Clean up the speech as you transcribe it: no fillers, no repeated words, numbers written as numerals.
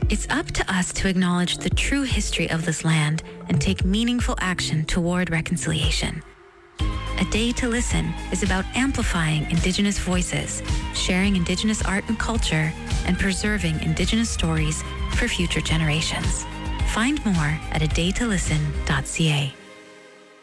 It's up to us to acknowledge the true history of this land and take meaningful action toward reconciliation. A Day to Listen is about amplifying Indigenous voices, sharing Indigenous art and culture, and preserving Indigenous stories for future generations. Find more at adaytolisten.ca.